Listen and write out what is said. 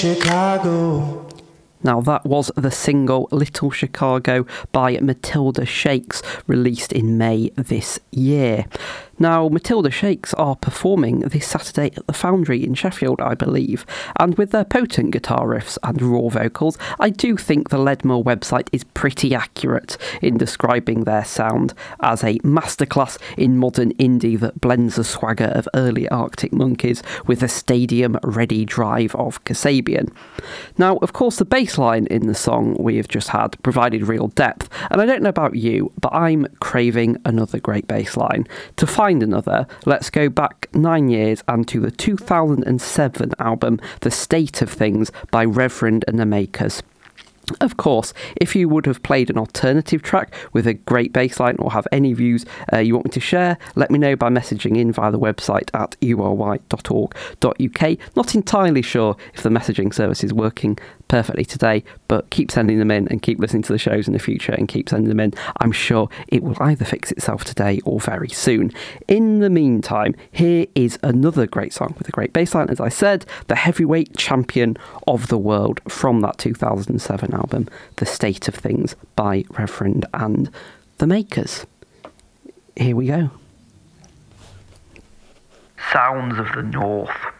Chicago. Now that was the single Little Chicago by Matilda Shakes, released in May this year. Now, Matilda Shakes are performing this Saturday at the Foundry in Sheffield, I believe, and with their potent guitar riffs and raw vocals, I do think the Leadmore website is pretty accurate in describing their sound as a masterclass in modern indie that blends the swagger of early Arctic Monkeys with a stadium-ready drive of Kasabian. Now, of course, the bass line in the song we have just had provided real depth, and I don't know about you, but I'm craving another great bass line. To find another, let's go back 9 years and to the 2007 album The State of Things by Reverend and the Makers. Of course, if you would have played an alternative track with a great bass line or have any views you want me to share, let me know by messaging in via the website at ury.org.uk. Not entirely sure if the messaging service is working perfectly today, but keep sending them in and keep listening to the shows in the future and keep sending them in. I'm sure it will either fix itself today or very soon. In the meantime, here is another great song with a great bass line, as I said, The Heavyweight Champion of the World from that 2007 album, The State of Things by Reverend and the Makers. Here we go. Sounds of the North.